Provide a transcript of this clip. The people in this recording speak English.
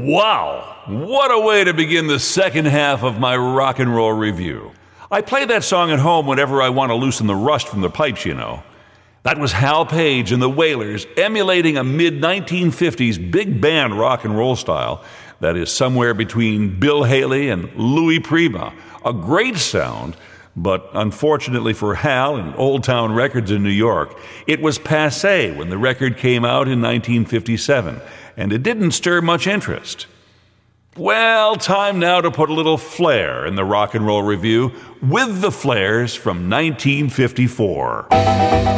Wow, what a way to begin the second half of my rock and roll review. I play that song at home whenever I want to loosen the rust from the pipes, you know. That was Hal Page and the Wailers emulating a mid-1950s big band rock and roll style that is somewhere between Bill Haley and Louis Prima. A great sound, but unfortunately for Hal and Old Town Records in New York, it was passé when the record came out in 1957, and it didn't stir much interest. Well, time now to put a little flair in the rock and roll review with the Flares from 1954.